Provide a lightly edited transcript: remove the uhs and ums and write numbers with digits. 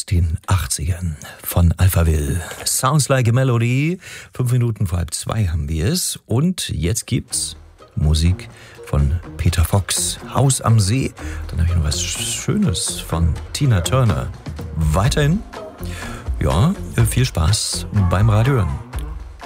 den 80ern von Alphaville. Sounds Like a Melody. 5 Minuten vor 1:30 haben wir es. Und jetzt gibt's Musik von Peter Fox. Haus am See. Dann habe ich noch was Schönes von Tina Turner. Weiterhin, ja, viel Spaß beim Radio hören.